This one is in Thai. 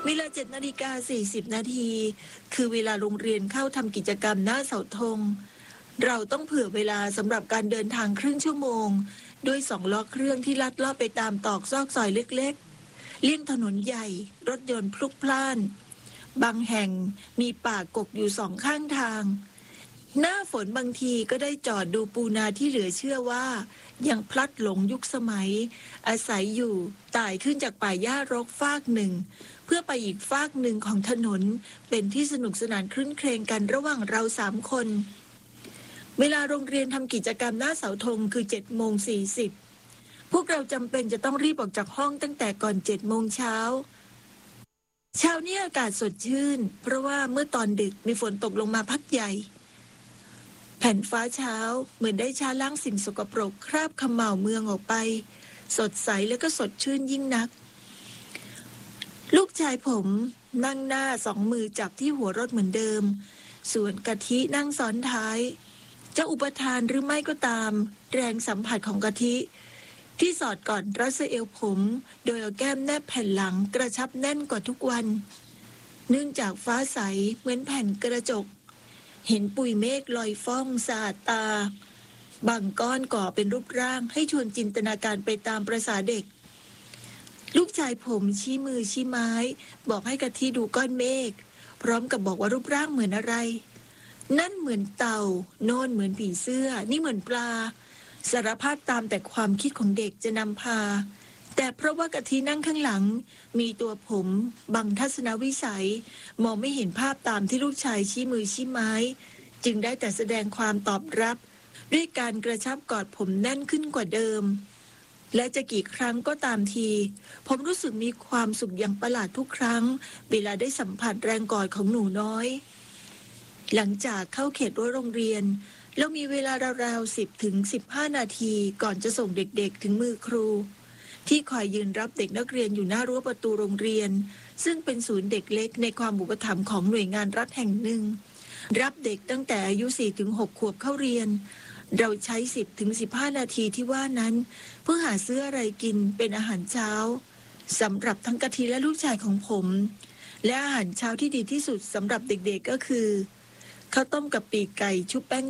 เวลา7:40 น.คือเวลาโรงเรียนเข้าทำกิจกรรมหน้าเสาธงเราต้องเผื่อเวลาสำหรับการเดินทางครึ่งชั่วโมงด้วย2 ล้อเครื่องที่ลัดเลาะไปตามตอกซอกซอยเล็กๆเลี่ยงถนนใหญ่รถยนต์พลุกพล่านบางแห่งมีป่ากกอยู่2 ข้างทางหน้าฝนบางทีก็ได้จอดดูปูนาที่เหลือเชื่อว่ายังพลัดหลงยุคสมัยอาศัยอยู่ไต่ขึ้นจากป่าหญ้ารกฟากหนึ่งเพื่อไปอีกฟากหนึ่งของถนนเป็นที่สนุกสนานครื้นเครงกันระหว่างเรา3 คนเวลาโรงเรียนทำกิจกรรมหน้าเสาธงคือ7:40พวกเราจำเป็นจะต้องรีบออกจากห้องตั้งแต่ก่อน7 โมงเช้าเช้านี้อากาศสดชื่นเพราะว่าเมื่อตอนดึกมีฝนตกลงมาพักใหญ่แผ่นฟ้าเช้าเหมือนได้ชาล้างสิ่งสกปรกคราบเขม่าเมืองออกไปสดใสแล้วก็สดชื่นยิ่งนักลูกชายผมนั่งหน้า2 มือจับที่หัวรถเหมือนเดิมส่วนกะทินั่งซ้อนท้ายจะอุปทานหรือไม่ก็ตามแรงสัมผัสของกะทิที่สอดกอดรัสเอลผมโดยเอาแก้มแนบแผ่นหลังกระชับแน่นกว่าทุกวันเนื่องจากฟ้าใสเหมือนแผ่นกระจกเห็นปุยเมฆลอยฟ้องสาดตาบางก้อนก่อเป็นรูปร่างให้ชวนจินตนาการไปตามประสาเด็กลูกชายผมชี้มือชี้ไม้บอกให้กะทิดูก้อนเมฆพร้อมกับบอกว่ารูปร่างเหมือนอะไรนั่นเหมือนเต่าโน่นเหมือนผีเสื้อนี่เหมือนปลาสารภาพตามแต่ความคิดของเด็กจะนำพาแต่เพราะว่ากะทินั่งข้างหลังมีตัวผมบังทัศนวิสัยมองไม่เห็นภาพตามที่ลูกชายชี้มือชี้ไม้จึงได้แต่แสดงความตอบรับด้วยการกระชับกอดผมแน่นขึ้นกว่าเดิมและจะกี่ครั้งก็ตามทีผมรู้สึกมีความสุขอย่างประหลาดทุกครั้งเวลาได้สัมผัสแรงกอดของหนูน้อยหลังจากเข้าเขตรั้วโรงเรียนแล้วมีเวลาราวๆ10 ถึง 15 นาทีก่อนจะส่งเด็กๆถึงมือครูที่คอยยืนรับเด็กนักเรียนอยู่หน้ารั้วประตูโรงเรียนซึ่งเป็นศูนย์เด็กเล็กในความอุปถัมภ์ของหน่วยงานรัฐแห่งหนึ่งรับเด็กตั้งแต่อายุ 4 ถึง 6 ขวบเข้าเรียนเราใช้10 ถึง 15 นาทีที่ว่านั้นเพื่อหาซื้ออะไรกินเป็นอาหารเช้าสำหรับทั้งกะทิและลูกชายของผมและอาหารเช้าที่ดีที่สุดสำหรับเด็กๆก็คือข้าวต้มกับปีกไก่ชุบแป้ง